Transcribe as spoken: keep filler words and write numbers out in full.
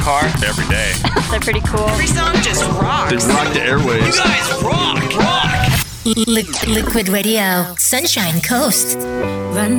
car every day. They're pretty cool. Every song just rocks. They rock the airwaves. You guys rock, rock. Liquid Radio, Sunshine Coast. Run